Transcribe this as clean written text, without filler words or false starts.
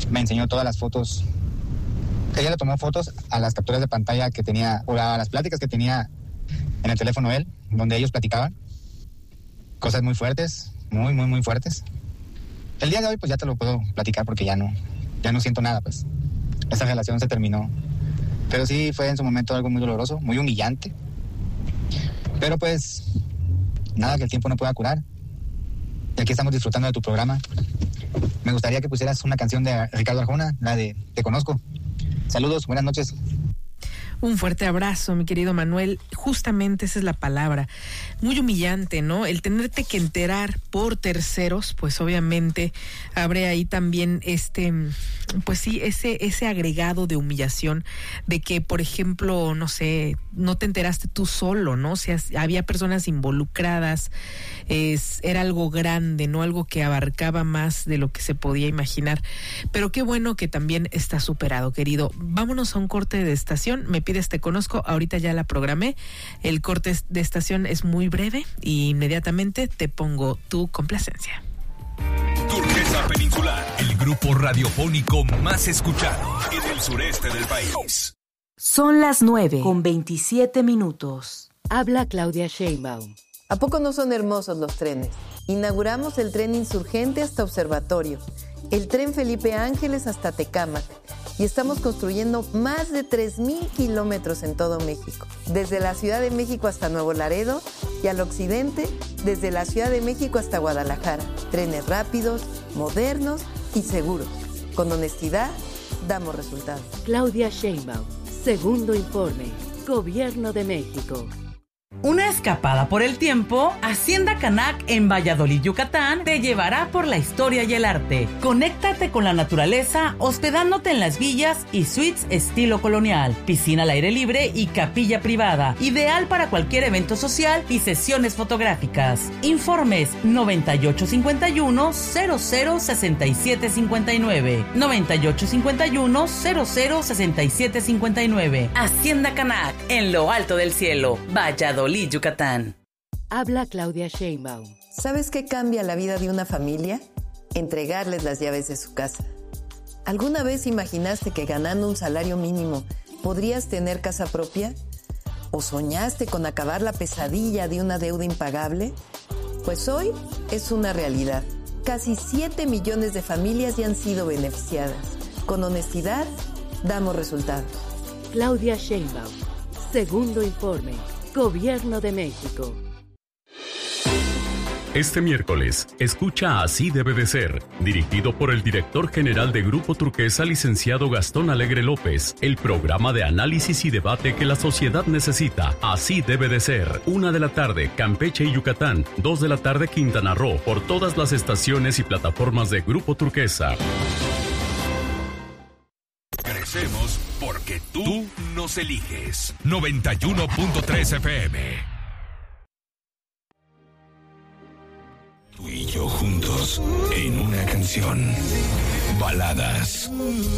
me enseñó todas las fotos. Ella le tomó fotos a las capturas de pantalla que tenía, o a las pláticas que tenía en el teléfono él, donde ellos platicaban. Cosas muy fuertes, muy fuertes. El día de hoy pues ya te lo puedo platicar porque ya no siento nada, pues. Esa relación se terminó. Pero sí fue en su momento algo muy doloroso, muy humillante. Pero pues nada que el tiempo no pueda curar. Y aquí estamos disfrutando de tu programa. Me gustaría que pusieras una canción de Ricardo Arjona, la de Te Conozco. Saludos, buenas noches. Un fuerte abrazo, mi querido Manuel. Justamente esa es la palabra. Muy humillante, ¿no? El tenerte que enterar por terceros, pues obviamente abre ahí también pues sí, ese agregado de humillación de que, por ejemplo, no sé, no te enteraste tú solo, ¿no? O sea, había personas involucradas, era algo grande, ¿no? Algo que abarcaba más de lo que se podía imaginar. Pero qué bueno que también está superado, querido. Vámonos a un corte de estación. Me pides Te Conozco, ahorita ya la programé. El corte de estación es muy breve y inmediatamente te pongo tu complacencia. Turquesa Peninsular, el grupo radiofónico más escuchado en el sureste del país. Son las 9:27. Habla Claudia Sheinbaum. ¿A poco no son hermosos los trenes? Inauguramos el tren Insurgente hasta Observatorio, el tren Felipe Ángeles hasta Tecámac, y estamos construyendo más de 3,000 kilómetros en todo México, desde la Ciudad de México hasta Nuevo Laredo y al occidente, desde la Ciudad de México hasta Guadalajara. Trenes rápidos, modernos y seguros. Con honestidad, damos resultados. Claudia Sheinbaum, segundo informe, Gobierno de México. Una escapada por el tiempo, Hacienda Canac en Valladolid, Yucatán, te llevará por la historia y el arte. Conéctate con la naturaleza hospedándote en las villas y suites estilo colonial, piscina al aire libre y capilla privada, ideal para cualquier evento social y sesiones fotográficas. Informes 9851-006759, 9851-006759. Hacienda Canac, en lo alto del cielo, Valladolid, Yucatán. Habla Claudia Sheinbaum. ¿Sabes qué cambia la vida de una familia? Entregarles las llaves de su casa. ¿Alguna vez imaginaste que ganando un salario mínimo podrías tener casa propia? ¿O soñaste con acabar la pesadilla de una deuda impagable? Pues hoy es una realidad. Casi 7 millones de familias ya han sido beneficiadas. Con honestidad, damos resultados. Claudia Sheinbaum, segundo informe, Gobierno de México. Este miércoles, escucha Así debe de ser, dirigido por el director general de Grupo Turquesa, licenciado Gastón Alegre López, el programa de análisis y debate que la sociedad necesita. Así debe de ser. 1 de la tarde, Campeche y Yucatán. 2 de la tarde, Quintana Roo, por todas las estaciones y plataformas de Grupo Turquesa. Crecemos porque tú nos eliges. 91.3 FM. Tú y yo juntos en una canción. Baladas.